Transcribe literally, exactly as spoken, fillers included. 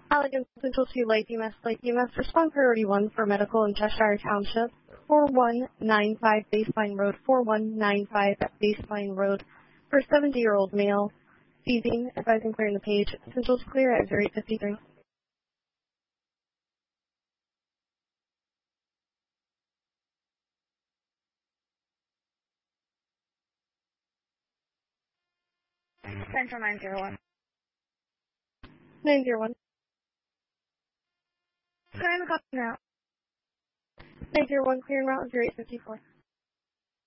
Allegan Central two Lake U M S, Lake U M S, respond priority one for medical in Cheshire Township, four one nine five Baseline Road, four one nine five Baseline Road, for seventy-year-old male, seizing, advising clearing the page. Central's clear at zero eight fifty-three. Central nine zero one. nine zero one. Clearing the copy now. nine zero one, clearing route zero eight fifty-four.